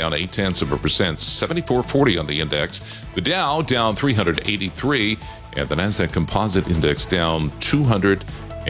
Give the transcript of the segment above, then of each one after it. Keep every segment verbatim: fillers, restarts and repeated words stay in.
down eight tenths of a percent, seventy-four forty on the index. The Dow down three hundred eighty-three, and the Nasdaq Composite Index down two hundred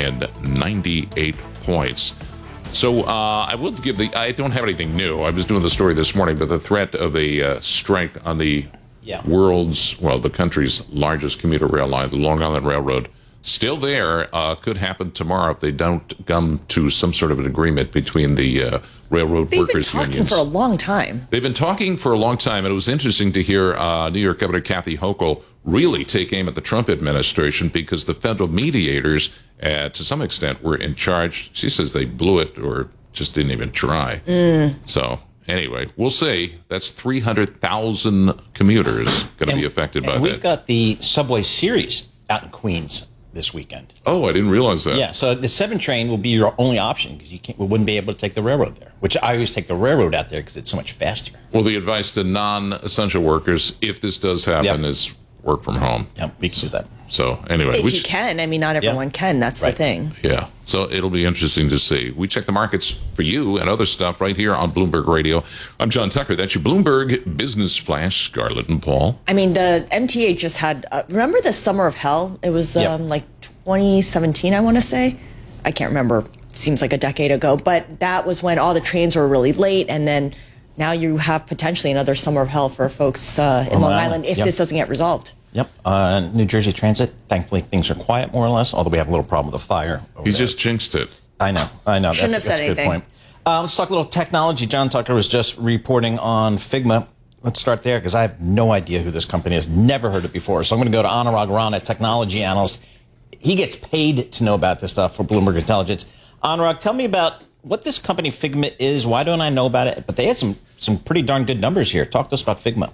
ninety-eight points. So uh, I will give the, I don't have anything new. I was doing the story this morning, but the threat of a uh, strike on the yeah. world's, well, the country's largest commuter rail line, the Long Island Railroad, still there, uh, could happen tomorrow if they don't come to some sort of an agreement between the uh, railroad They've workers' been talking unions. for a long time. They've been talking for a long time, and it was interesting to hear uh, New York Governor Kathy Hochul really take aim at the Trump administration because the federal mediators, uh, to some extent, were in charge. She says they blew it or just didn't even try. Mm. So anyway, we'll see. That's three hundred thousand commuters going to be affected by that. We've got the Subway Series out in Queens this weekend. Oh, I didn't realize that. Yeah, so the seven train will be your only option because you can't, we wouldn't be able to take the railroad there, which I always take the railroad out there because it's so much faster. Well, the advice to non-essential workers, if this does happen, Yep. is work from home. Yeah, we can do that. So anyway. If which, you can. I mean, not everyone Yeah. can. That's Right. the thing. Yeah, so it'll be interesting to see. We check the markets for you and other stuff right here on Bloomberg Radio. I'm John Tucker. That's your Bloomberg Business Flash, Scarlett and Paul. I mean, the M T A just had, uh, remember the Summer of Hell? It was Yep. um, like twenty seventeen, I want to say. I can't remember. It seems like a decade ago. But that was when all the trains were really late. And then now you have potentially another Summer of Hell for folks uh, in Long Island. Island if Yep. this doesn't get resolved. Yep. Uh, New Jersey Transit, thankfully things are quiet more or less, although we have a little problem with the fire. He there. just jinxed it. I know. I know. Shouldn't that's, have that's said a good anything. point. Uh, let's talk a little technology. John Tucker was just reporting on Figma. Let's start there because I have no idea who this company is. Never heard it before. So I'm going to go to Anurag Rana, technology analyst. He gets paid to know about this stuff for Bloomberg Intelligence. Anurag, tell me about what this company Figma is. Why don't I know about it? But they had some, some pretty darn good numbers here. Talk to us about Figma.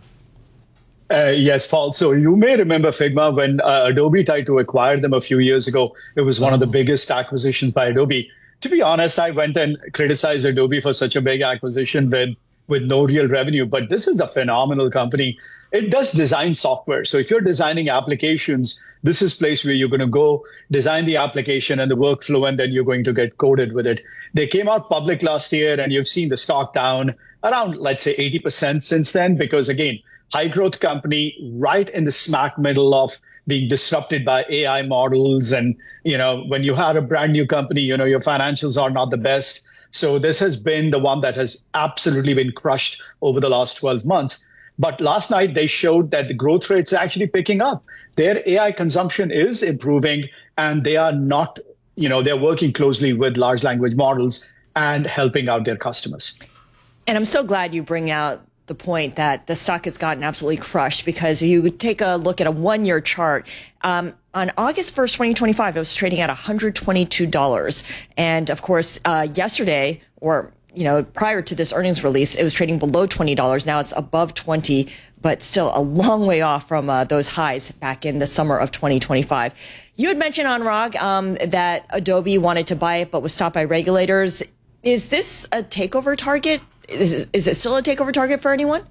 Uh, yes, Paul. So you may remember Figma when uh, Adobe tried to acquire them a few years ago. It was one of the biggest acquisitions by Adobe. To be honest, I went and criticized Adobe for such a big acquisition with, with no real revenue. But this is a phenomenal company. It does design software. So if you're designing applications, this is a place where you're going to go design the application and the workflow, and then you're going to get coded with it. They came out public last year, and you've seen the stock down around, let's say, eighty percent since then, because, again, high growth company right in the smack middle of being disrupted by A I models. And, you know, when you have a brand new company, you know, your financials are not the best. So this has been the one that has absolutely been crushed over the last twelve months. But last night, they showed that the growth rates are actually picking up. Their A I consumption is improving, and they are not, you know, they're working closely with large language models and helping out their customers. And I'm so glad you bring out the point that the stock has gotten absolutely crushed, because you take a look at a one-year chart. Um, on August first, twenty twenty-five, it was trading at one hundred twenty-two dollars. And of course, uh, yesterday, or you know, prior to this earnings release, it was trading below twenty dollars. Now it's above twenty, but still a long way off from uh, those highs back in the summer of twenty twenty-five. You had mentioned, Anurag, um, that Adobe wanted to buy it, but was stopped by regulators. Is this a takeover target? Is, is it still a takeover target for anyone?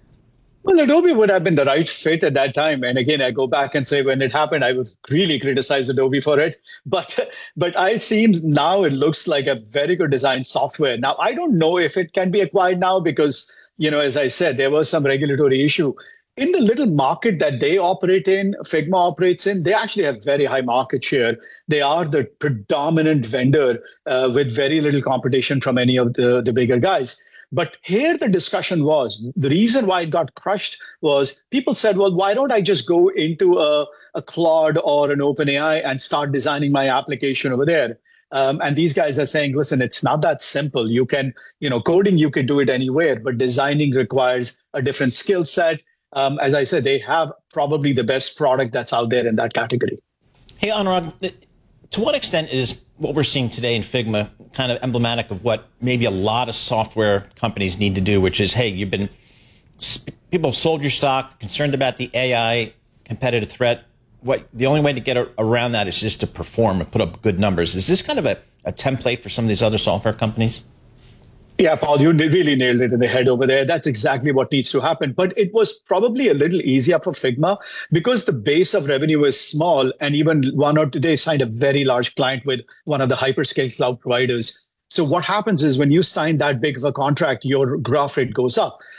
Well, Adobe would have been the right fit at that time. And again, I go back and say when it happened, I would really criticize Adobe for it. But but I seems now it looks like a very good design software. Now, I don't know if it can be acquired now because, you know, as I said, there was some regulatory issue. In the little market that they operate in, Figma operates in, they actually have very high market share. They are the predominant vendor uh, with very little competition from any of the, the bigger guys. But here the discussion was, the reason why it got crushed was people said, well, why don't I just go into a, a Claude or an OpenAI and start designing my application over there? Um, and these guys are saying, listen, it's not that simple. You can, you know, coding, you can do it anywhere, but designing requires a different skill set. Um, as I said, they have probably the best product that's out there in that category. Hey, Anurag, to what extent is what we're seeing today in Figma kind of emblematic of what maybe a lot of software companies need to do, which is, hey, you've been, people have sold your stock, concerned about the A I competitive threat. What the only way to get around that is just to perform and put up good numbers. Is this kind of a, a template for some of these other software companies? Yeah, Paul, you really nailed it in the head over there. That's exactly what needs to happen. But it was probably a little easier for Figma because the base of revenue is small. And even one or two, they signed a very large client with one of the hyperscale cloud providers. So what happens is when you sign that big of a contract, your growth rate goes up.